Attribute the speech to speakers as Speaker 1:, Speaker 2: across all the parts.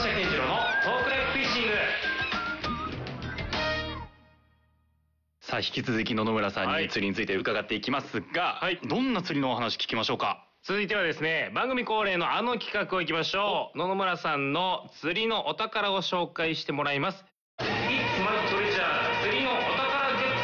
Speaker 1: 下健次郎のトークライフフィッシング。さあ引き続き野々村さんに釣りについて伺っていきますが、はい、どんな釣りのお話聞きましょうか。
Speaker 2: 続いてはですね、番組恒例のあの企画をいきましょう。野々村さんの釣りのお宝を紹介してもらいます。 It's my treasure 釣りのお宝グッ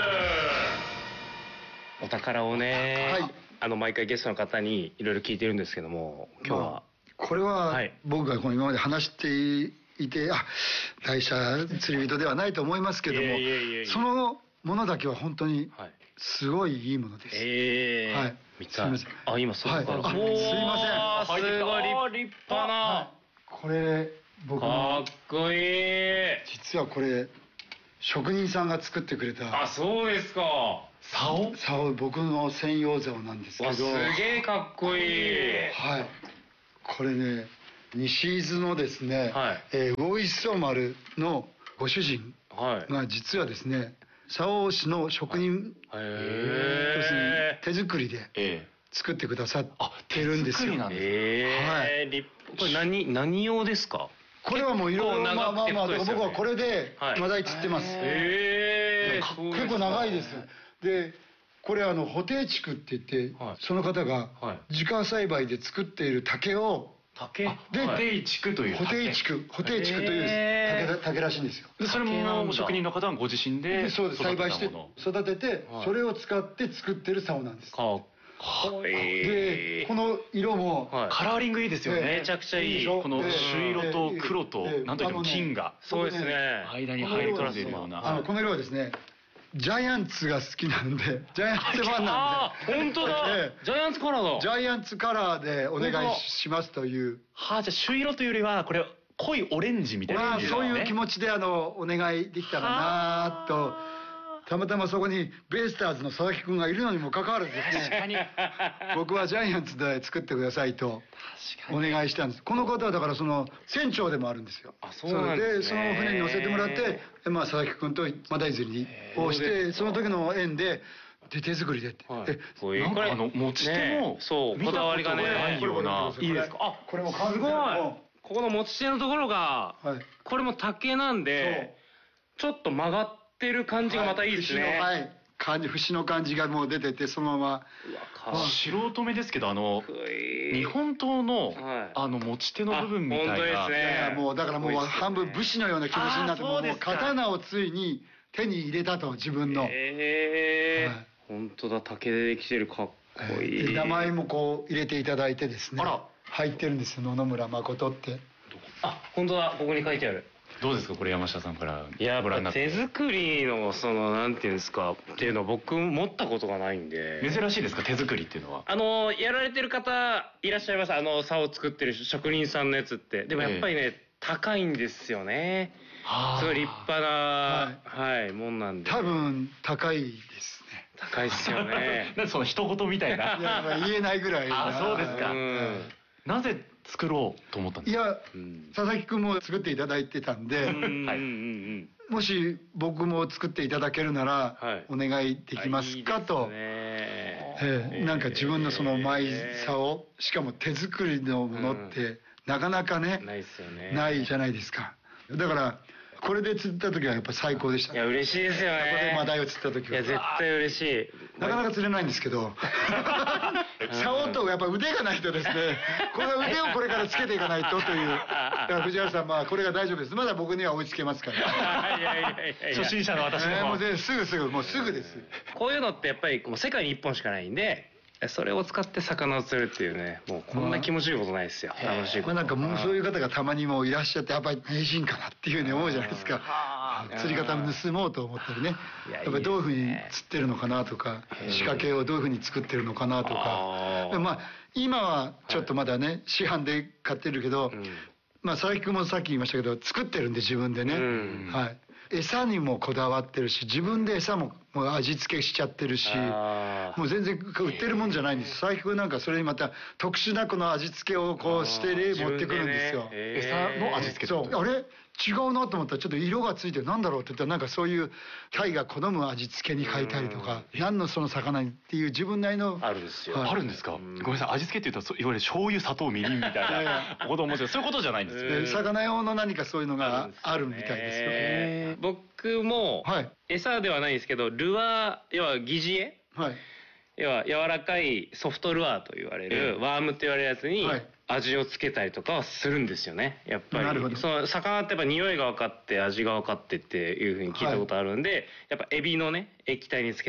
Speaker 2: ズ。お宝をね、はい、毎回ゲストの方にいろいろ聞いてるんですけども、今日は、
Speaker 3: これは僕が今まで話していて、大した釣り人ではないと思いますけども、そのものだけは本当にすごいいいものです。はい。
Speaker 2: すみません。今そうか。
Speaker 3: すいません。
Speaker 2: すごい立派な。
Speaker 3: これ僕
Speaker 2: かっこいい。
Speaker 3: 実はこれ職人さんが作ってくれた。
Speaker 2: あ、そうですか。
Speaker 3: 竿、僕の専用竿なんですけど。
Speaker 2: すげえかっこいい。
Speaker 3: はい。これね、西伊豆のですね、魚磯丸のご主人が実はですね、竿師の職人、手作りで作ってくださってるんですよ。
Speaker 2: これ何用ですか？
Speaker 3: これはもういろいろ、僕はこれでマダイ釣ってます。結構長いです。で、これ補定竹って言って、その方が自家栽培で作っている竹を、
Speaker 1: 補定竹という
Speaker 3: 補定竹という竹らしいんですよ。
Speaker 1: それも職人の方はご自身で
Speaker 3: 栽培して育てて、それを使って作ってる竿なんです。
Speaker 2: かっこいい。
Speaker 3: で、この色も
Speaker 1: カラーリングいいですよね。
Speaker 2: めちゃくちゃいい。
Speaker 1: この朱色と黒となんといっても金が
Speaker 2: そうですね、
Speaker 1: 間に入り込んでいるような。
Speaker 3: この色はですね、ジャイアンツが好きなんで、ジャイアンツファンなんで。
Speaker 2: 本当だ。ジャイアンツカラーだ。
Speaker 3: ジャイアンツカラーでお願いしますという。
Speaker 1: じゃあ朱色というよりはこれ濃いオレンジみたいな。
Speaker 3: そういう気持ちでお願いできたらなと。たまたまそこにベイスターズの佐々木くんがいるのにもかかわらずですね、僕はジャイアンツで作ってくださいとお願いしたんです。この方はだからその船長でもあるんですよ。
Speaker 2: そうなんですね。
Speaker 3: その船に乗せてもらって、佐々木くんとマダイ釣りをして、その時の縁で手作りでって。
Speaker 1: なんか持ち手も
Speaker 2: こだわりがね
Speaker 1: ないような。いいですか？
Speaker 3: これも
Speaker 2: すごい。ここの持ち手のところがこれも竹なんでちょっと曲がってる感じがまたいいですね。
Speaker 3: 節の感じがもう出てて、そのまま
Speaker 1: 素人目ですけど日本刀の持ち手の部分みたいな。
Speaker 2: 本当ですね。
Speaker 3: もうだからもう半分武士のような気持ちになって、もう刀をついに手に入れたと、自分の。
Speaker 2: 本当だ、竹でできてる。かっこいい。
Speaker 3: 名前もこう入れていただいてですね、入ってるんですよ、野々村誠って。
Speaker 2: 本当だ、ここに書いてある。
Speaker 1: どうですかこれ、山下さんから
Speaker 2: ご覧になって。手作りのなんていうんですかっていうのは僕持ったことがないんで。
Speaker 1: 珍しいですか、手作りっていうのは。
Speaker 2: やられてる方いらっしゃいます。竿を作ってる職人さんのやつって。でもやっぱりね、高いんですよね。すごい立派なもんなんで。
Speaker 3: 多分高いですね。
Speaker 2: 高いっすよね。
Speaker 1: なんでその一言みたいな。
Speaker 3: 言えないぐらい。
Speaker 1: そうですか。なぜ作ろうと思ったんですか？
Speaker 3: 佐々木くんも作っていただいてたんで、もし僕も作っていただけるならお願いできますかと。なんか自分のその舞竿、しかも手作りのものってなかなかね、ないじゃないですか。だからこれで釣った時はやっぱり最高でした。
Speaker 2: いや、嬉しいですよね。
Speaker 3: ここでマダイを釣った時は。
Speaker 2: いや、絶対嬉しい。
Speaker 3: なかなか釣れないんですけど、竿とやっぱ腕がないとですね、この腕をこれからつけていかないとという。だから藤原さん、これが大丈夫です。まだ僕には追いつけますから。
Speaker 1: 初心者の私でも。
Speaker 3: もうすぐです。
Speaker 2: こういうのってやっぱりもう世界に一本しかないんで、それを使って魚を釣るっていうね、もうこんな気持ちいいことないですよ。楽しいこと。
Speaker 3: なんかもうそういう方がたまにもいらっしゃって、やっぱり名人かなっていうふうに思うじゃないですか。釣り方を盗もうと思ったりね。やっぱりどういうふうに釣ってるのかなとか、仕掛けをどういうふうに作ってるのかなとか。今はちょっとまだね、市販で買ってるけど、佐々木君もさっき言いましたけど、作ってるんで自分でね。餌にもこだわってるし、自分で餌ももう味付けしちゃってるし、もう全然売ってるもんじゃないんです。財布なんかそれにまた特殊なこの味付けをこうして持ってくるんですよ。
Speaker 1: 餌の味付け。
Speaker 3: そう、あれ違うなと思ったらちょっと色がついてなんだろうって言ったらなんかそういうタイが好む味付けに変えたりとか、何のその魚にっていう自分なりの
Speaker 2: あるんですよ。
Speaker 1: あるんですか。ごめんなさい、味付けって言うといわゆる醤油砂糖みりんみたいなこと思ってそういうことじゃないんですよ。
Speaker 3: 魚用の何かそういうのがあるみたいですよ。
Speaker 2: 僕も餌ではないんですけど、ルアー、要は疑似餌、要は柔らかいソフトルアーと言われるワームって言われるやつに味をつけたりとかはするんですよね。やっぱりその魚ってやっぱ匂いが分かって味が分かってっていうふうに聞いたことあるんで、やっぱエビのね液体につけ